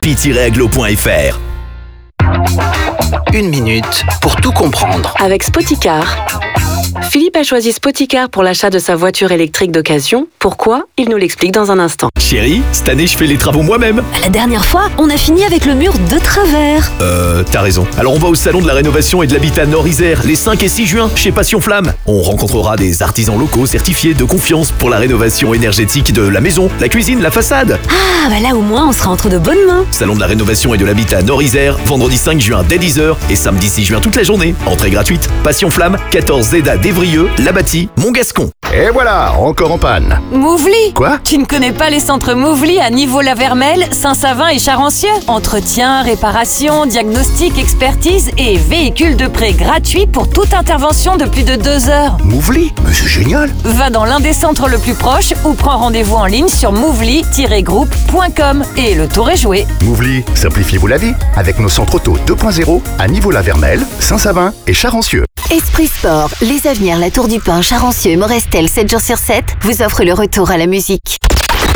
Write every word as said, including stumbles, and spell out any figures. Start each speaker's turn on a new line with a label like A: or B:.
A: tipeee tiret aglo point f r.
B: Une minute pour tout comprendre.
C: Avec Spoticar. Philippe a choisi Spoticar pour l'achat de sa voiture électrique d'occasion. Pourquoi ? Il nous l'explique dans un instant.
A: Chérie, cette année je fais les travaux moi-même.
D: La dernière fois, on a fini avec le mur de travers.
A: Euh, t'as raison. Alors on va au salon de la rénovation et de l'habitat Nord-Isère les cinq et six juin chez Passion Flamme. On rencontrera des artisans locaux certifiés de confiance pour la rénovation énergétique de la maison, la cuisine, la façade.
D: Ah, bah là au moins on sera entre de bonnes mains.
A: Salon de la rénovation et de l'habitat Nord-Isère, vendredi cinq juin dès dix heures et samedi six juin toute la journée. Entrée gratuite. Passion Flamme, quatorze Zéda d'Evrieux, Labati, Montgascon.
E: Et voilà, encore en panne.
F: Mouvely.
E: Quoi ?
F: Tu ne connais pas les centres Mouvely à Niveau-la-Vermelle, Saint-Savin et Charancieux ? Entretien, réparation, diagnostic, expertise et véhicules de prêt gratuits pour toute intervention de plus de deux heures.
E: Mouvely ? Mais c'est génial.
F: Va dans l'un des centres le plus proche ou prends rendez-vous en ligne sur mouvely tiret groupe point com et le tour est joué.
E: Mouvely, simplifiez-vous la vie avec nos centres auto deux point zéro à Niveau-la-Vermelle, Saint-Savin et Charancieux.
D: Esprit Sport, les Avenirs, la Tour du Pin, Charancieux et Morestel sept jours sur sept vous offrent le retour à la musique.